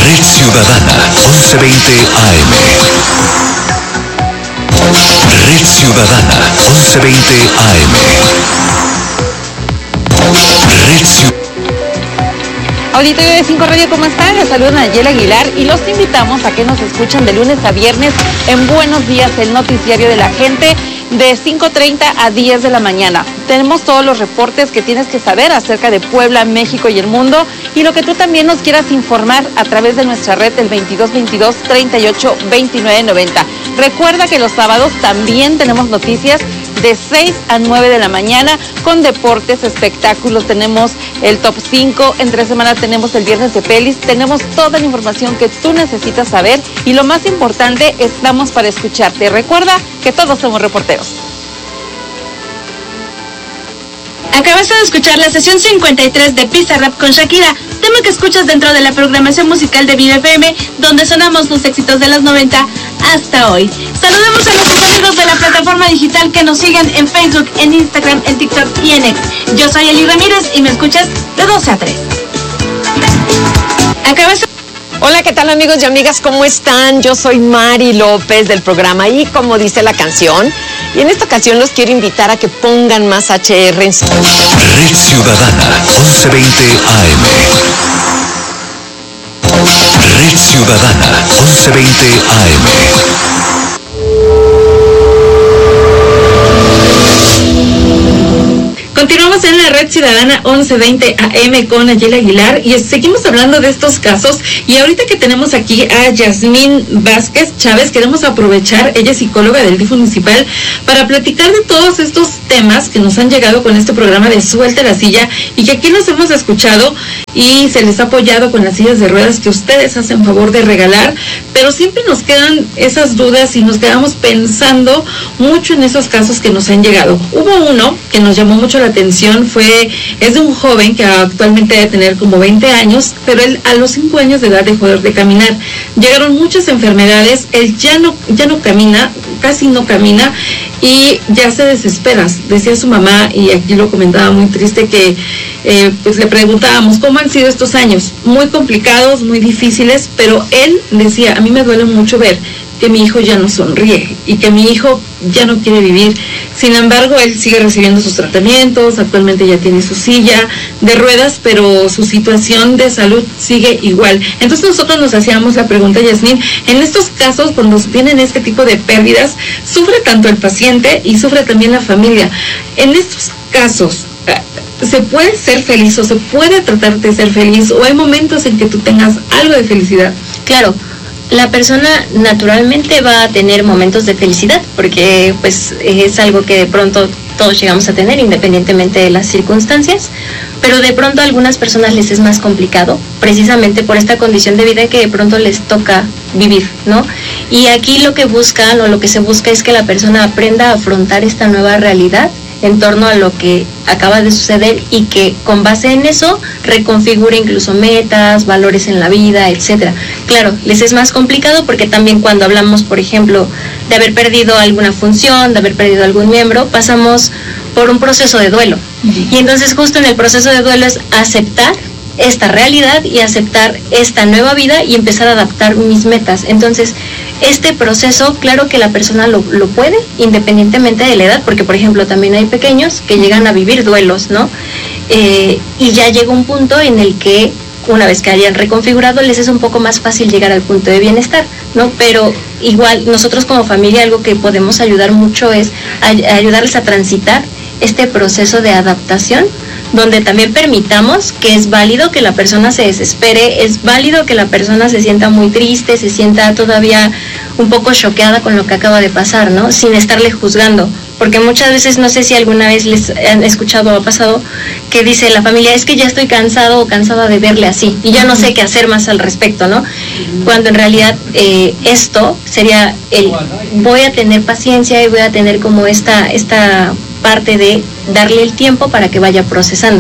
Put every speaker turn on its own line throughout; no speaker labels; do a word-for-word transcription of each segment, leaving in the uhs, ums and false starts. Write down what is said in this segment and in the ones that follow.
Red Ciudadana once veinte A M. Red Ciudadana once veinte A M. Red Ciudadana.
Auditorio de cinco Radio, ¿cómo están? Les saluda Nayela Aguilar y los invitamos a que nos escuchen de lunes a viernes en Buenos Días, el noticiario de la gente, de cinco treinta a diez de la mañana. Tenemos todos los reportes que tienes que saber acerca de Puebla, México y el mundo, y lo que tú también nos quieras informar a través de nuestra red del veintidós veintidós treinta y ocho veintinueve noventa. Recuerda que los sábados también tenemos noticias de seis a nueve de la mañana con deportes, espectáculos, tenemos el top cinco, entre semana tenemos el viernes de pelis, tenemos toda la información que tú necesitas saber y lo más importante, estamos para escucharte. Recuerda que todos somos reporteros.
Acabas de escuchar la sesión cincuenta y tres de Pizza Rap con Shakira, tema que escuchas dentro de la programación musical de Vive F M, donde sonamos los éxitos de los noventa hasta hoy. Saludemos a nuestros amigos de la plataforma digital que nos siguen en Facebook, en Instagram, en TikTok y en X. Yo soy Eli Ramírez y me escuchas de doce a tres. Acabas de...
Hola, ¿qué tal amigos y amigas? ¿Cómo están? Yo soy Mari López del programa Y como dice la canción, y en esta ocasión los quiero invitar a que pongan más H R en su...
Red Ciudadana once veinte A M. Red Ciudadana once veinte A M.
Continuamos en la Red Ciudadana once veinte A M con Nayela Aguilar y seguimos hablando de estos casos, y ahorita que tenemos aquí a Yasmín Vázquez Chávez, queremos aprovechar, ella es psicóloga del D I F municipal, para platicar de todos estos temas que nos han llegado con este programa de Suelta la Silla y que aquí nos hemos escuchado y se les ha apoyado con las sillas de ruedas que ustedes hacen favor de regalar, pero siempre nos quedan esas dudas y nos quedamos pensando mucho en esos casos que nos han llegado. Hubo uno que nos llamó mucho la atención, fue, es de un joven que actualmente debe tener como veinte años, pero él a los cinco años de edad dejó de caminar. Llegaron muchas enfermedades, él ya no, ya no camina, casi no camina y ya se desespera. Decía su mamá, y aquí lo comentaba muy triste, que eh, pues le preguntábamos cómo han sido estos años, muy complicados, muy difíciles, pero él decía, a mí me duele mucho ver que mi hijo ya no sonríe y que mi hijo ya no quiere vivir. Sin embargo, él sigue recibiendo sus tratamientos, actualmente ya tiene su silla de ruedas, pero su situación de salud sigue igual. Entonces nosotros nos hacíamos la pregunta, Yasmín, en estos casos, cuando vienen este tipo de pérdidas, sufre tanto el paciente y sufre también la familia. En estos casos, ¿se puede ser feliz o se puede tratar de ser feliz, o hay momentos en que tú tengas algo de felicidad?
Claro, la persona naturalmente va a tener momentos de felicidad, porque pues es algo que de pronto todos llegamos a tener independientemente de las circunstancias, pero de pronto a algunas personas les es más complicado, precisamente por esta condición de vida que de pronto les toca vivir, ¿no? Y aquí lo que buscan o lo que se busca es que la persona aprenda a afrontar esta nueva realidad en torno a lo que acaba de suceder y que con base en eso reconfigure incluso metas, valores en la vida, etcétera. Claro, les es más complicado porque también cuando hablamos, por ejemplo, de haber perdido alguna función, de haber perdido algún miembro, pasamos por un proceso de duelo. Y entonces justo en el proceso de duelo es aceptar esta realidad y aceptar esta nueva vida y empezar a adaptar mis metas. Entonces, este proceso, claro que la persona lo, lo puede, independientemente de la edad, porque por ejemplo también hay pequeños que llegan a vivir duelos, ¿no? Eh, y ya llega un punto en el que una vez que hayan reconfigurado les es un poco más fácil llegar al punto de bienestar, ¿no? Pero igual nosotros como familia algo que podemos ayudar mucho es a, a ayudarles a transitar este proceso de adaptación, donde también permitamos que es válido que la persona se desespere, es válido que la persona se sienta muy triste, se sienta todavía un poco choqueada con lo que acaba de pasar, ¿no? Sin estarle juzgando, porque muchas veces, no sé si alguna vez les han escuchado o ha pasado, que dice la familia, es que ya estoy cansado o cansada de verle así, y ya no sé qué hacer más al respecto, ¿no? Cuando en realidad eh, esto sería el, voy a tener paciencia y voy a tener como esta, esta parte de darle el tiempo para que vaya procesando.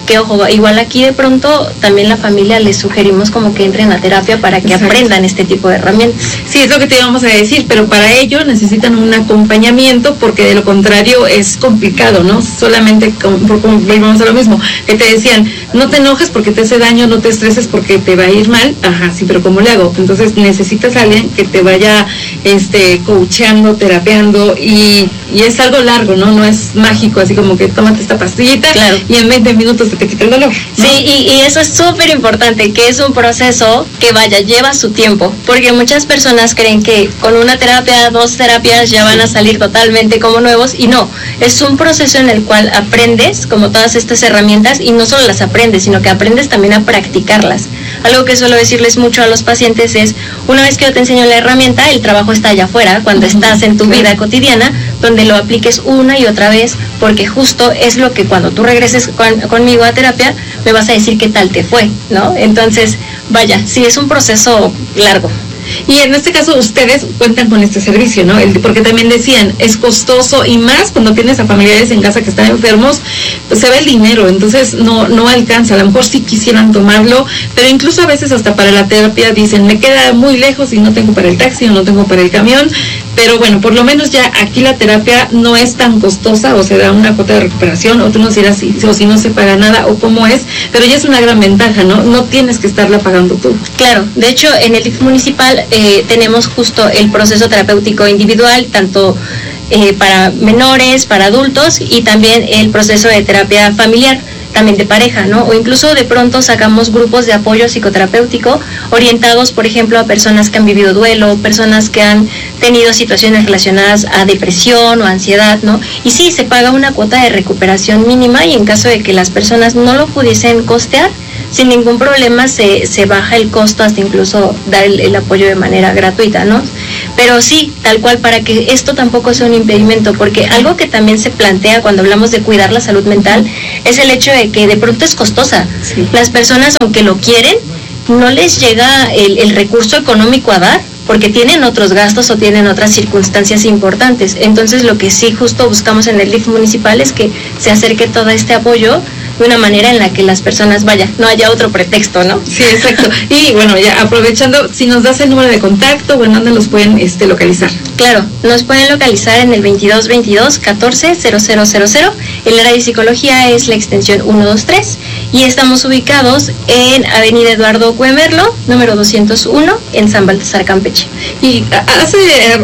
Que ojo, igual aquí de pronto también la familia les sugerimos como que entren a terapia para que
Exacto.
aprendan este tipo de herramientas.
Sí, es lo que te íbamos a decir, pero para ello necesitan un acompañamiento porque de lo contrario es complicado, ¿no? Solamente, como, como volvemos a lo mismo, que te decían, no te enojes porque te hace daño, no te estreses porque te va a ir mal. Ajá, sí, pero ¿cómo le hago? Entonces necesitas a alguien que te vaya este, coacheando, terapeando y, y es algo largo, ¿no? No es mágico, así como que tómate esta pastillita
Claro.
y en veinte minutos te quita el dolor, ¿no?
Sí, y, y eso es súper importante, que es un proceso que vaya, lleva su tiempo, porque muchas personas creen que con una terapia, dos terapias ya van a salir totalmente como nuevos, y no, es un proceso en el cual aprendes como todas estas herramientas, y no solo las aprendes, sino que aprendes también a practicarlas. Algo que suelo decirles mucho a los pacientes es, una vez que yo te enseño la herramienta, el trabajo está allá afuera, cuando estás en tu vida cotidiana, donde lo apliques una y otra vez, porque justo es lo que cuando tú regreses con, conmigo a terapia, me vas a decir qué tal te fue, ¿no? Entonces, vaya, sí es un proceso largo.
Y en este caso ustedes cuentan con este servicio, ¿no? El, porque también decían, es costoso y más cuando tienes a familiares en casa que están enfermos, pues se ve el dinero, entonces no no alcanza. A lo mejor sí quisieran tomarlo, pero incluso a veces hasta para la terapia dicen, me queda muy lejos y no tengo para el taxi o no tengo para el camión, pero bueno, por lo menos ya aquí la terapia no es tan costosa o se da una cuota de recuperación, o tú nos dirás si, o si no se paga nada o cómo es, pero ya es una gran ventaja, ¿no? No tienes que estarla pagando tú.
Claro, de hecho en el D I F municipal eh, tenemos justo el proceso terapéutico individual, tanto eh, para menores, para adultos, y también el proceso de terapia familiar, también de pareja, ¿no? O incluso de pronto sacamos grupos de apoyo psicoterapéutico orientados, por ejemplo, a personas que han vivido duelo, personas que han tenido situaciones relacionadas a depresión o ansiedad, ¿no? Y sí, se paga una cuota de recuperación mínima, y en caso de que las personas no lo pudiesen costear, sin ningún problema se, se baja el costo hasta incluso dar el, el apoyo de manera gratuita, ¿no? Pero sí, tal cual, para que esto tampoco sea un impedimento, porque algo que también se plantea cuando hablamos de cuidar la salud mental es el hecho de que de pronto es costosa.
Sí.
Las personas, aunque lo quieren, no les llega el, el recurso económico a dar, porque tienen otros gastos o tienen otras circunstancias importantes. Entonces, lo que sí justo buscamos en el D I F municipal es que se acerque todo este apoyo de una manera en la que las personas, vaya, no haya otro pretexto, ¿no?
Sí, exacto. Y bueno, ya aprovechando, si nos das el número de contacto, bueno, ¿dónde los pueden este, localizar?
Claro, nos pueden localizar en el veintidós veintidós catorce cero cero cero cero. El área de psicología es la extensión ciento veintitrés y estamos ubicados en Avenida Eduardo Cuemerlo, número doscientos uno, en San Baltasar, Campeche.
Y hace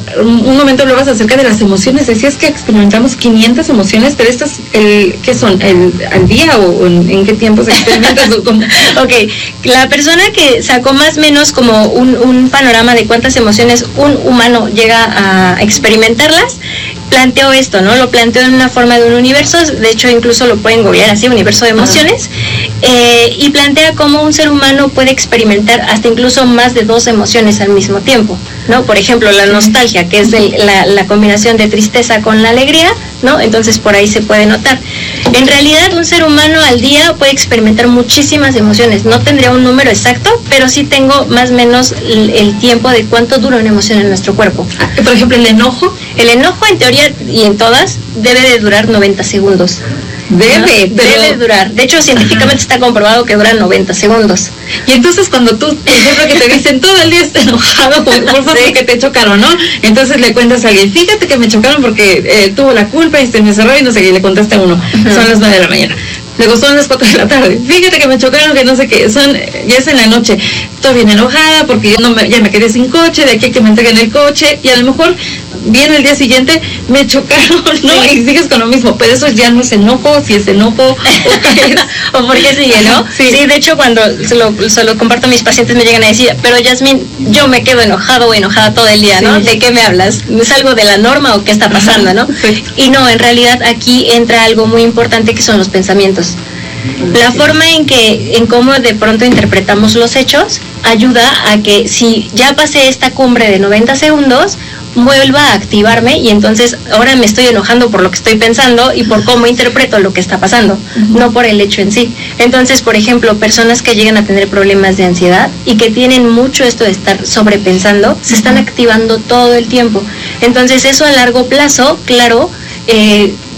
un momento hablabas acerca de las emociones, decías que experimentamos quinientas emociones, pero estas, el, ¿qué son? ¿El, ¿Al día o en, en qué tiempo se experimentan?
Ok, la persona que sacó más o menos como un, un panorama de cuántas emociones un humano llega a experimentarlas, planteó esto, ¿no? Lo planteó en una forma de un universo, de hecho incluso lo pueden googlear así, universo de emociones, eh, y plantea cómo un ser humano puede experimentar hasta incluso más de dos emociones al mismo tiempo, ¿no? Por ejemplo, la nostalgia, que es el, la, la combinación de tristeza con la alegría, ¿no? Entonces por ahí se puede notar. En realidad un ser humano al día puede experimentar muchísimas emociones, no tendría un número exacto, pero sí tengo más o menos el, el tiempo de cuánto dura una emoción en nuestro cuerpo.
Por ejemplo, el enojo.
El enojo en teoría y en todas debe de durar noventa segundos.
Debe,
¿no?
pero...
Debe durar. De hecho, científicamente está comprobado que dura noventa segundos.
Y entonces cuando tú, por ejemplo, que te dicen todo el día está enojado por, por favor,
Sí.
que te chocaron, ¿no? Entonces le cuentas a alguien, fíjate que me chocaron porque eh, tuvo la culpa y se me cerró y no sé qué, y le contaste a uno. Uh-huh. Son las nueve de la mañana. Luego son las cuatro de la tarde. Fíjate que me chocaron, que no sé qué. Son, ya es en la noche. Estoy bien enojada porque yo no me, ya me quedé sin coche, de aquí a que me entreguen el coche. Y a lo mejor viene el día siguiente, me chocaron, ¿no? Sí. Y sigues con lo mismo. Pero eso ya no es enojo, si es enojo o qué es.
O por qué sigue, ¿no? Sí. Sí, de hecho, cuando se lo, se lo comparto a mis pacientes me llegan a decir, pero Yasmín, yo me quedo enojado o enojada todo el día, ¿no? Sí. ¿De qué me hablas? ¿Es algo de la norma o qué está pasando, no? Sí. Y no, en realidad aquí entra algo muy importante que son los pensamientos. La forma en que, en cómo de pronto interpretamos los hechos, ayuda a que si ya pasé esta cumbre de noventa segundos, vuelva a activarme y entonces ahora me estoy enojando por lo que estoy pensando y por cómo interpreto lo que está pasando, uh-huh. no por el hecho en sí. Entonces, por ejemplo, personas que llegan a tener problemas de ansiedad y que tienen mucho esto de estar sobrepensando, uh-huh. se están activando todo el tiempo. Entonces, eso a largo plazo, claro, eh,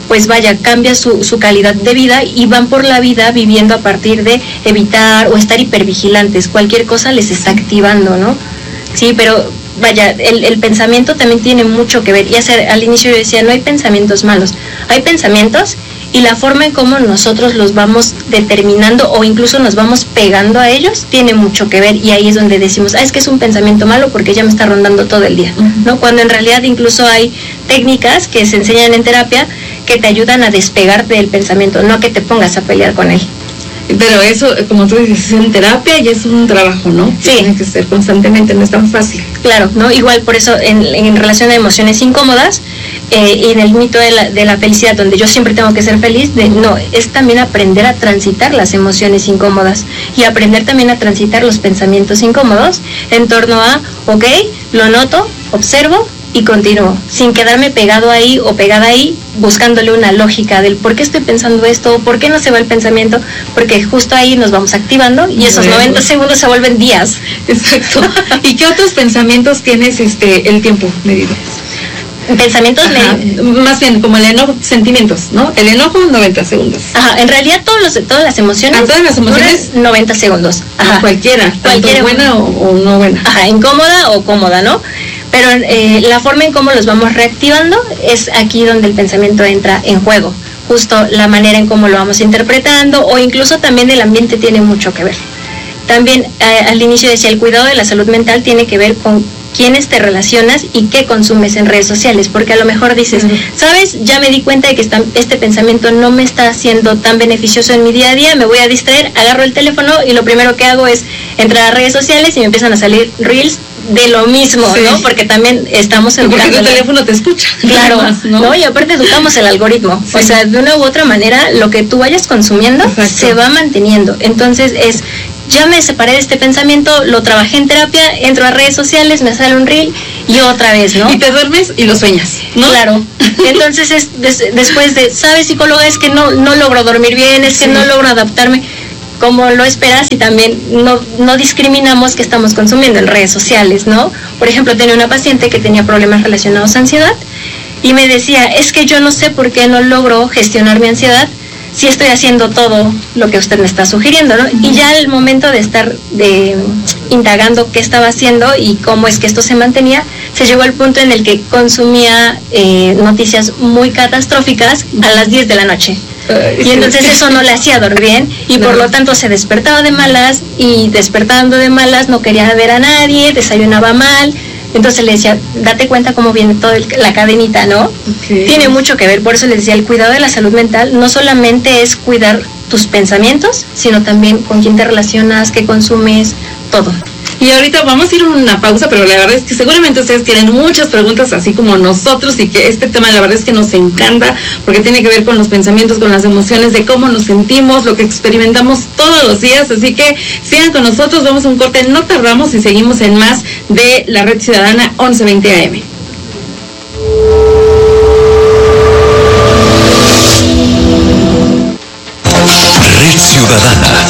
pues vaya, cambia su, su calidad de vida y van por la vida viviendo a partir de evitar o estar hipervigilantes. Cualquier cosa les está activando, ¿no? Sí, pero vaya, el, el pensamiento también tiene mucho que ver. Y hace, al inicio yo decía, no hay pensamientos malos, hay pensamientos y la forma en cómo nosotros los vamos determinando o incluso nos vamos pegando a ellos tiene mucho que ver, y ahí es donde decimos, ah, es que es un pensamiento malo porque ya me está rondando todo el día, ¿no? Cuando en realidad incluso hay técnicas que se enseñan en terapia que te ayudan a despegarte del pensamiento, no que te pongas a pelear con él.
Pero eso, como tú dices, es en terapia y es un trabajo, ¿no?
Sí.
Tiene que ser constantemente, no es tan fácil.
Claro, ¿no? Igual por eso en, en relación a emociones incómodas eh, y en el mito de la, de la felicidad, donde yo siempre tengo que ser feliz, de, no, es también aprender a transitar las emociones incómodas y aprender también a transitar los pensamientos incómodos en torno a, ok, lo noto, observo y continúo, sin quedarme pegado ahí o pegada ahí, buscándole una lógica del por qué estoy pensando esto, por qué no se va el pensamiento, porque justo ahí nos vamos activando y esos
Bueno.
noventa segundos se vuelven días.
Exacto. ¿Y qué otros pensamientos tienes este el tiempo medido?
Pensamientos
Ajá,
me-
más bien como el enojo, sentimientos, ¿no? El enojo, noventa segundos.
Ajá, en realidad todos los, todas las emociones,
Ah, todas las emociones.
duran noventa segundos. Ajá.
No, cualquiera, tanto
Cualquiera.
buena o, o no buena.
Ajá, incómoda o cómoda, ¿no? Pero eh, la forma en cómo los vamos reactivando es aquí donde el pensamiento entra en juego. Justo la manera en cómo lo vamos interpretando, o incluso también el ambiente tiene mucho que ver. También eh, al inicio decía, el cuidado de la salud mental tiene que ver con quiénes te relacionas y qué consumes en redes sociales, porque a lo mejor dices,
Ujú.
sabes, ya me di cuenta de que esta- este pensamiento no me está haciendo tan beneficioso en mi día a día, me voy a distraer, agarro el teléfono y lo primero que hago es entrar a redes sociales y me empiezan a salir reels de lo mismo,
Sí.
¿no? Porque también estamos
Porque
educando.
tu teléfono te escucha.
Claro,
Además,
¿no? Y aparte educamos el algoritmo.
Sí.
O sea, de una u otra manera, lo que tú vayas consumiendo
Exacto.
se va manteniendo. Entonces es, ya me separé de este pensamiento, lo trabajé en terapia, entro a redes sociales, me sale un reel y otra vez, ¿no?
Y te duermes y lo sueñas, ¿no?
Claro. Entonces es des- después de, ¿sabes, psicóloga? Es que no, no logro dormir bien, es que
Sí.
no logro adaptarme. Como lo esperas, y también no, no discriminamos que estamos consumiendo en redes sociales, ¿no? Por ejemplo, tenía una paciente que tenía problemas relacionados a ansiedad y me decía, es que yo no sé por qué no logro gestionar mi ansiedad si estoy haciendo todo lo que usted me está sugiriendo, ¿no? Y ya al momento de estar de, indagando qué estaba haciendo y cómo es que esto se mantenía, se llegó al punto en el que consumía eh, noticias muy catastróficas a las diez de la noche. Y entonces eso no le hacía dormir bien y por lo tanto se despertaba de malas, y despertando de malas no quería ver a nadie, desayunaba mal. Entonces le decía, date cuenta cómo viene toda la cadenita, ¿no?
Okay.
Tiene mucho que ver, por eso les decía, el cuidado de la salud mental no solamente es cuidar tus pensamientos, sino también con quién te relacionas, qué consumes, todo.
Y ahorita vamos a ir a una pausa, pero la verdad es que seguramente ustedes tienen muchas preguntas así como nosotros, y que este tema la verdad es que nos encanta porque tiene que ver con los pensamientos, con las emociones, de cómo nos sentimos, lo que experimentamos todos los días. Así que sigan con nosotros, vamos a un corte, no tardamos y seguimos en más de la Red Ciudadana once veinte A M.
Red Ciudadana.